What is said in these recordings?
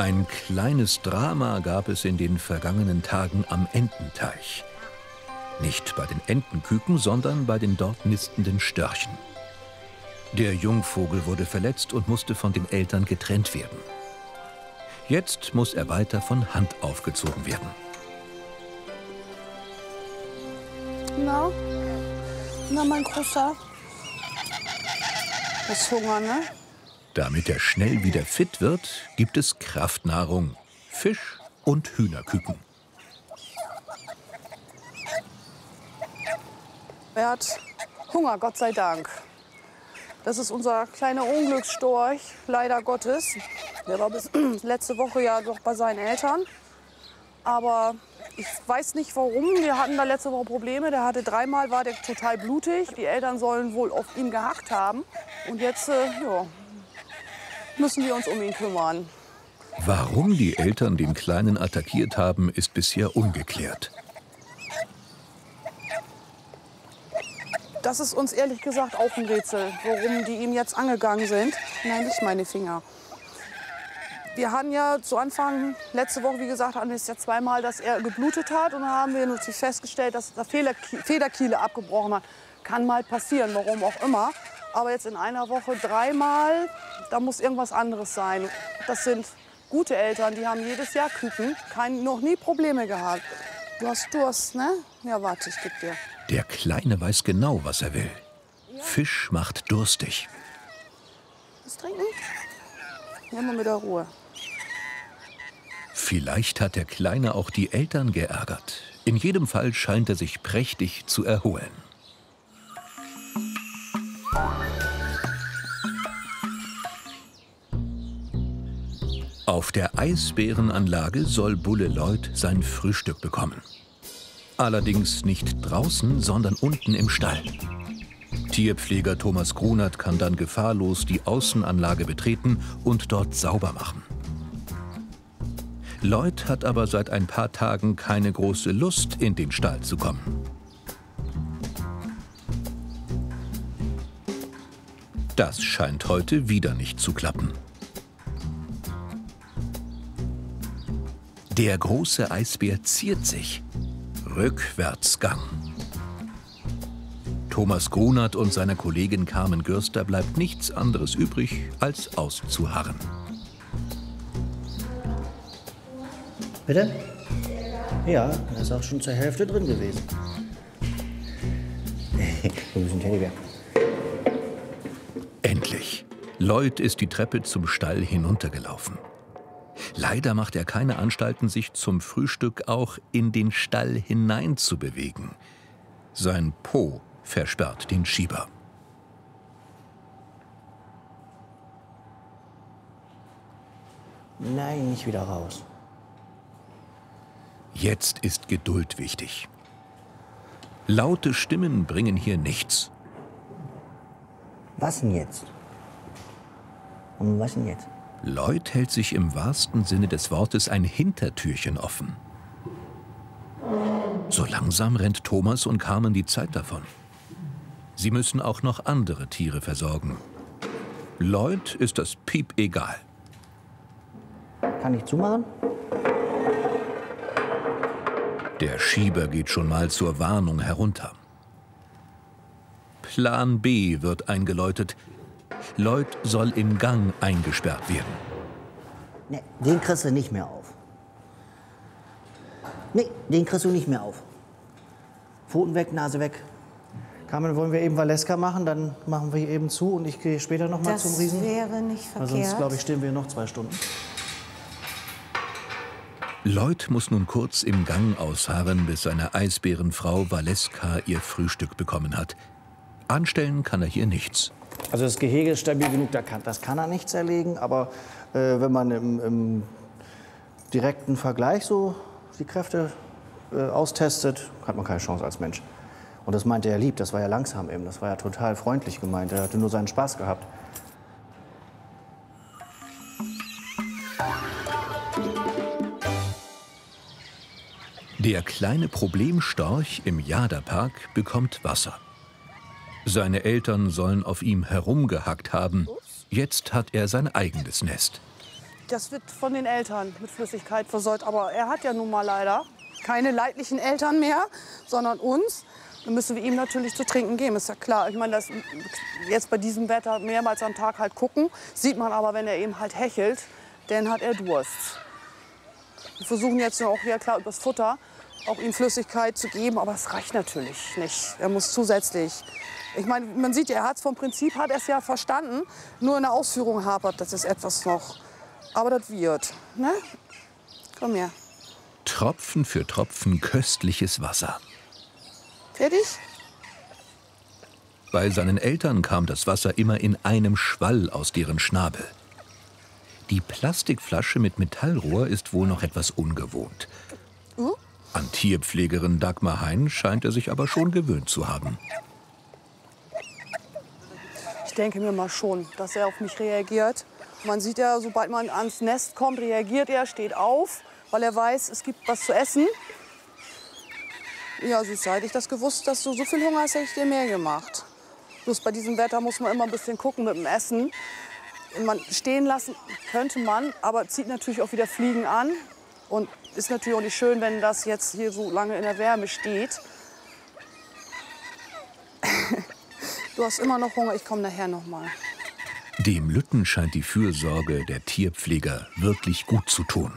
Ein kleines Drama gab es in den vergangenen Tagen am Ententeich. Nicht bei den Entenküken, sondern bei den dort nistenden Störchen. Der Jungvogel wurde verletzt und musste von den Eltern getrennt werden. Jetzt muss er weiter von Hand aufgezogen werden. Na mein Großer. Das Hunger, ne? Damit er schnell wieder fit wird, gibt es Kraftnahrung, Fisch und Hühnerküken. Er hat Hunger, Gott sei Dank. Das ist unser kleiner Unglücksstorch, leider Gottes. Der war bis letzte Woche ja noch bei seinen Eltern. Aber ich weiß nicht warum. Wir hatten da letzte Woche Probleme. Der hatte dreimal, war der total blutig. Die Eltern sollen wohl auf ihn gehackt haben. Und jetzt müssen wir uns um ihn kümmern. Warum die Eltern den Kleinen attackiert haben, ist bisher ungeklärt. Das ist uns ehrlich gesagt auch ein Rätsel, warum die ihm jetzt angegangen sind. Nein, nicht meine Finger. Wir hatten ja zu Anfang, letzte Woche, wie gesagt, hatten wir es ja zweimal, dass er geblutet hat. Und dann haben wir natürlich festgestellt, dass er Federkiele abgebrochen hat. Kann mal passieren, warum auch immer. Aber jetzt in einer Woche dreimal, da muss irgendwas anderes sein. Das sind gute Eltern, die haben jedes Jahr Küken, noch nie Probleme gehabt. Du hast Durst, ne? Ja, warte, ich geb dir. Der Kleine weiß genau, was er will. Fisch macht durstig. Was trinken? Ja, mal mit der Ruhe. Vielleicht hat der Kleine auch die Eltern geärgert. In jedem Fall scheint er sich prächtig zu erholen. Auf der Eisbärenanlage soll Bulle Lloyd sein Frühstück bekommen. Allerdings nicht draußen, sondern unten im Stall. Tierpfleger Thomas Grunert kann dann gefahrlos die Außenanlage betreten und dort sauber machen. Lloyd hat aber seit ein paar Tagen keine große Lust, in den Stall zu kommen. Das scheint heute wieder nicht zu klappen. Der große Eisbär ziert sich. Rückwärtsgang. Thomas Grunert und seiner Kollegin Carmen Gürster bleibt nichts anderes übrig, als auszuharren. Bitte? Ja, er ist auch schon zur Hälfte drin gewesen. Wo ist ein Teddybär? Endlich. Lloyd ist die Treppe zum Stall hinuntergelaufen. Leider macht er keine Anstalten, sich zum Frühstück auch in den Stall hinein zu bewegen. Sein Po versperrt den Schieber. Nein, nicht wieder raus. Jetzt ist Geduld wichtig. Laute Stimmen bringen hier nichts. Was denn jetzt? Und was denn jetzt? Lloyd hält sich im wahrsten Sinne des Wortes ein Hintertürchen offen. So langsam rennt Thomas und Carmen die Zeit davon. Sie müssen auch noch andere Tiere versorgen. Lloyd ist das Piep egal. Kann ich zumachen? Der Schieber geht schon mal zur Warnung herunter. Plan B wird eingeläutet. Lloyd soll im Gang eingesperrt werden. Nee, den kriegst du nicht mehr auf. Nee, den kriegst du nicht mehr auf. Pfoten weg, Nase weg. Carmen, wollen wir eben Valeska machen? Dann machen wir hier eben zu und ich gehe später noch mal zum Riesen. Das wäre nicht verkehrt. Weil sonst, glaube ich, stehen wir hier noch 2 Stunden. Lloyd muss nun kurz im Gang ausharren, bis seine Eisbärenfrau Valeska ihr Frühstück bekommen hat. Anstellen kann er hier nichts. Also das Gehege ist stabil genug, das kann er nicht zerlegen. Aber wenn man im direkten Vergleich so die Kräfte austestet, hat man keine Chance als Mensch. Und das meinte er lieb, das war ja langsam eben, das war ja total freundlich gemeint. Er hatte nur seinen Spaß gehabt. Der kleine Problemstorch im Jada-Park bekommt Wasser. Seine Eltern sollen auf ihm herumgehackt haben. Jetzt hat er sein eigenes Nest. Das wird von den Eltern mit Flüssigkeit versorgt. Aber er hat ja nun mal leider keine leidlichen Eltern mehr, sondern uns. Dann müssen wir ihm natürlich zu trinken geben, ist ja klar. Ich meine, das jetzt bei diesem Wetter mehrmals am Tag halt gucken, sieht man aber, wenn er eben halt hechelt, dann hat er Durst. Wir versuchen jetzt auch, ja klar, übers Futter auch ihm Flüssigkeit zu geben, aber es reicht natürlich nicht. Er muss zusätzlich. Ich meine, man sieht ja, er hat vom Prinzip hat er es ja verstanden, nur in der Ausführung hapert das ist etwas noch. Aber das wird, ne? Komm her. Tropfen für Tropfen köstliches Wasser. Fertig? Bei seinen Eltern kam das Wasser immer in einem Schwall aus deren Schnabel. Die Plastikflasche mit Metallrohr ist wohl noch etwas ungewohnt. An Tierpflegerin Dagmar Hein scheint er sich aber schon gewöhnt zu haben. Ich denke mir mal schon, dass er auf mich reagiert. Man sieht ja, sobald man ans Nest kommt, reagiert er, steht auf, weil er weiß, es gibt was zu essen. Ja, süß, hätte ich das gewusst, dass du so viel Hunger hast, hätte ich dir mehr gemacht. Bloß bei diesem Wetter muss man immer ein bisschen gucken mit dem Essen. Man stehen lassen könnte man, aber zieht natürlich auch wieder Fliegen an. Und ist natürlich auch nicht schön, wenn das jetzt hier so lange in der Wärme steht. Du hast immer noch Hunger, ich komme nachher noch mal. Dem Lütten scheint die Fürsorge der Tierpfleger wirklich gut zu tun.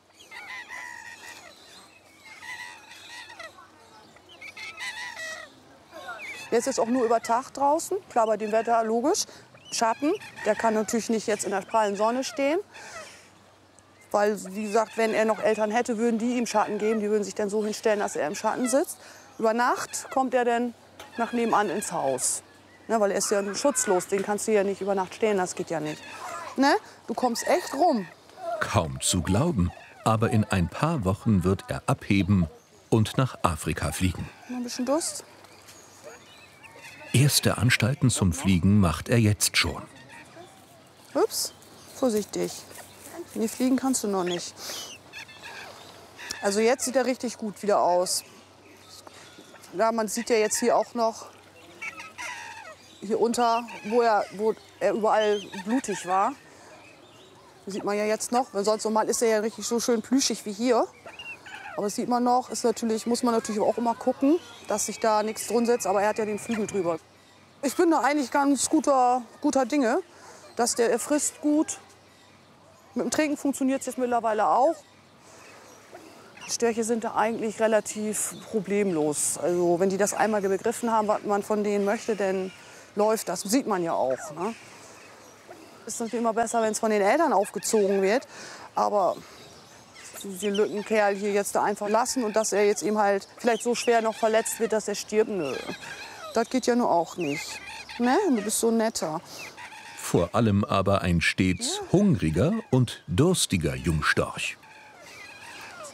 Jetzt ist auch nur über Tag draußen, klar bei dem Wetter logisch. Schatten, der kann natürlich nicht jetzt in der prallen Sonne stehen. Weil, wie gesagt, wenn er noch Eltern hätte, würden die ihm Schatten geben. Die würden sich dann so hinstellen, dass er im Schatten sitzt. Über Nacht kommt er dann nach nebenan ins Haus. Ne, weil er ist ja schutzlos, den kannst du ja nicht über Nacht stehen, das geht ja nicht. Ne? Du kommst echt rum. Kaum zu glauben, aber in ein paar Wochen wird er abheben und nach Afrika fliegen. Noch ein bisschen Durst? Erste Anstalten zum Fliegen macht er jetzt schon. Ups, vorsichtig. Nee, fliegen kannst du noch nicht. Also jetzt sieht er richtig gut wieder aus. Ja, man sieht ja jetzt hier auch noch hier unter, wo er überall blutig war. Das sieht man ja jetzt noch, weil sonst normal ist er ja richtig so schön plüschig wie hier. Aber das sieht man noch, muss man natürlich auch immer gucken, dass sich da nichts drin setzt. Aber er hat ja den Flügel drüber. Ich bin da eigentlich ganz guter Dinge, dass er frisst gut. Mit dem Trinken funktioniert es jetzt mittlerweile auch. Die Störche sind da eigentlich relativ problemlos. Also wenn die das einmal begriffen haben, was man von denen möchte, dann läuft das. Sieht man ja auch. Ne? Ist natürlich immer besser, wenn es von den Eltern aufgezogen wird. Aber den Lückenkerl hier jetzt da einfach lassen und dass er jetzt eben halt vielleicht so schwer noch verletzt wird, dass er stirbt, nö. Das geht ja nur auch nicht. Ne? Du bist so netter. Vor allem aber ein stets hungriger und durstiger Jungstorch.